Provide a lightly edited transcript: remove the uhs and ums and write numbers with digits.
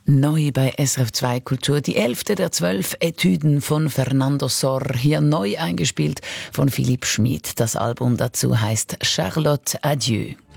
Neu bei SRF 2 Kultur, die 11. der 12 Etüden von Fernando Sor, hier neu eingespielt von Philipp Schmid. Das Album dazu heißt Charlotte Adieu.